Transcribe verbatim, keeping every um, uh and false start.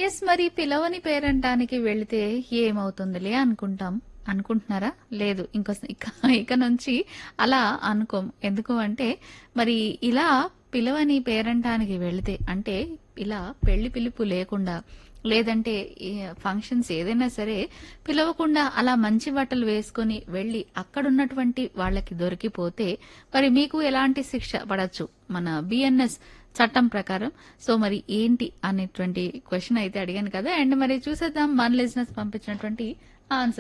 Yes. మరి పిలవని పేరంటానికి వెళితే ఏమవుతుందిలే అనుకుంటాం. అనుకుంటున్నారా? లేదు. ఇంక ఇక ఇక నుంచి అలా అనుకోం. ఎందుకు అంటే మరి ఇలా పిలవని పేరంటానికి వెళితే అంటే ఇలా పెళ్లి పిలుపు లేకుండా లేదంటే ఈ ఫంక్షన్స్ ఏదైనా సరే పిలవకుండా అలా మంచి బట్టలు వేసుకొని వెళ్లి అక్కడున్నటువంటి వాళ్ళకి దొరికిపోతే మరి మీకు ఎలాంటి శిక్ష పడొచ్చు మన బిఎన్ఎస్ చట్టం ప్రకారం. సో మరి ఏంటి అనేటువంటి క్వశ్చన్ అయితే అడిగాను కదా. అండ్ మరి చూసేద్దాం మన లిజినెస్ పంపించినటువంటి ఆన్సర్